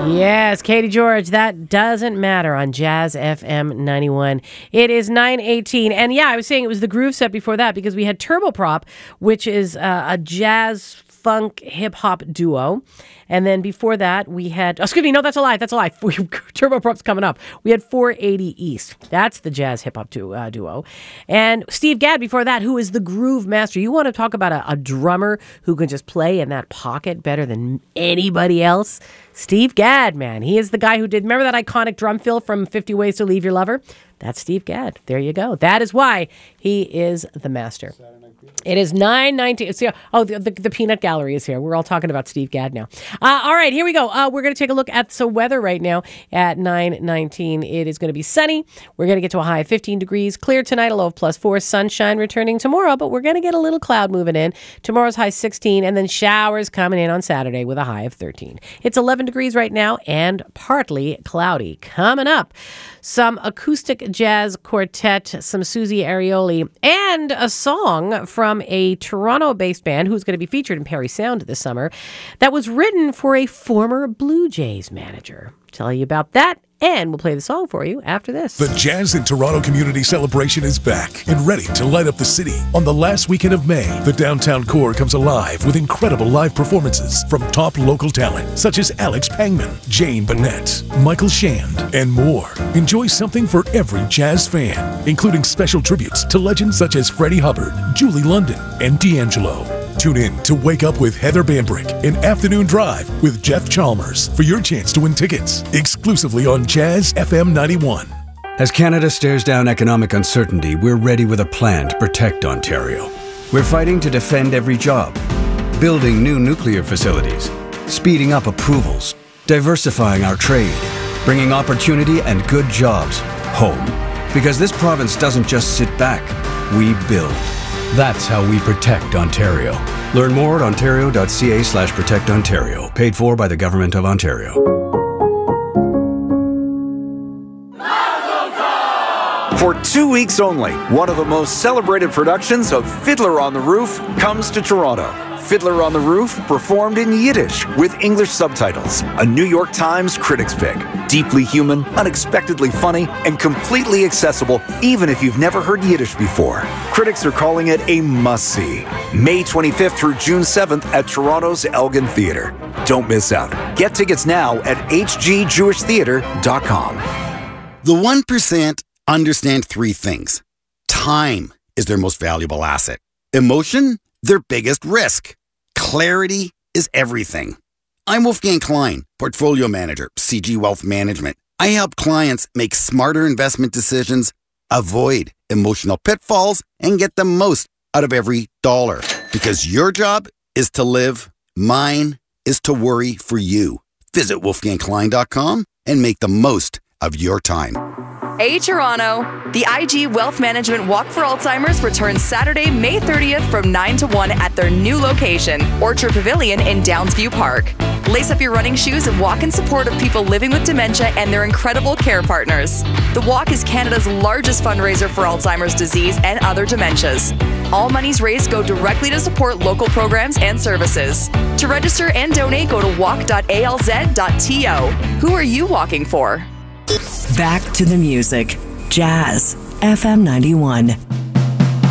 Yes, Katie George, that doesn't matter on Jazz FM 91. It is 9:18. And yeah, I was saying it was the groove set before that because we had Turboprop, which is a jazz funk hip hop duo. And then before that, we had, oh, excuse me, no, that's a lie. Turboprop's coming up. We had 480 East. That's the jazz hip hop duo. And Steve Gadd before that, who is the groove master. You want to talk about a drummer who can just play in that pocket better than anybody else? Steve Gadd, man. He is the guy who did, remember that iconic drum fill from 50 Ways to Leave Your Lover? That's Steve Gadd. There you go. That is why he is the master. It is 9:19. Oh, the Peanut Gallery is here. We're all talking about Steve Gadd now. All right, here we go. We're going to take a look at some weather right now at 9:19. It is going to be sunny. We're going to get to a high of 15 degrees. Clear tonight, a low of +4. Sunshine returning tomorrow, but we're going to get a little cloud moving in. Tomorrow's high 16, and then showers coming in on Saturday with a high of 13. It's 11 degrees right now and partly cloudy. Coming up, some acoustic jazz quartet, some Susie Arioli, and a song from a Toronto-based band who's going to be featured in Perry Sound this summer that was written for a former Blue Jays manager. Tell you about that, and we'll play the song for you after this. The Jazz in Toronto Community Celebration is back and ready to light up the city. On the last weekend of May, the downtown core comes alive with incredible live performances from top local talent such as Alex Pangman, Jane Bennett, Michael Shand, and more. Enjoy something for every jazz fan, including special tributes to legends such as Freddie Hubbard, Julie London, and D'Angelo. Tune in to Wake Up with Heather Bambrick and Afternoon Drive with Jeff Chalmers for your chance to win tickets exclusively on Jazz FM 91. As Canada stares down economic uncertainty, we're ready with a plan to protect Ontario. We're fighting to defend every job, building new nuclear facilities, speeding up approvals, diversifying our trade, bringing opportunity and good jobs home. Because this province doesn't just sit back, we build. That's how we protect Ontario. Learn more at ontario.ca/protectontario. Paid for by the Government of Ontario. For 2 weeks only, one of the most celebrated productions of Fiddler on the Roof comes to Toronto. Fiddler on the Roof, performed in Yiddish with English subtitles. A New York Times critics pick. Deeply human, unexpectedly funny, and completely accessible even if you've never heard Yiddish before. Critics are calling it a must-see. May 25th through June 7th at Toronto's Elgin Theatre. Don't miss out. Get tickets now at hgjewishtheatre.com. The 1% understand three things. Time is their most valuable asset. Emotion, their biggest risk. Clarity is everything. I'm Wolfgang Klein, Portfolio Manager, CG Wealth Management. I help clients make smarter investment decisions, avoid emotional pitfalls, and get the most out of every dollar. Because your job is to live, mine is to worry for you. Visit wolfgangklein.com and make the most of your time. Hey Toronto! The IG Wealth Management Walk for Alzheimer's returns Saturday, May 30th from 9 to 1 at their new location, Orchard Pavilion in Downsview Park. Lace up your running shoes and walk in support of people living with dementia and their incredible care partners. The walk is Canada's largest fundraiser for Alzheimer's disease and other dementias. All monies raised go directly to support local programs and services. To register and donate, go to walk.alz.to. Who are you walking for? Back to the music. Jazz FM 91.